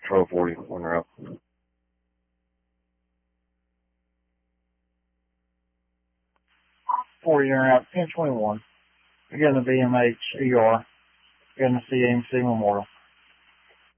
1240 when they're up. Four you're out, 1021. Again, the BMH ER, again, the CMC Memorial.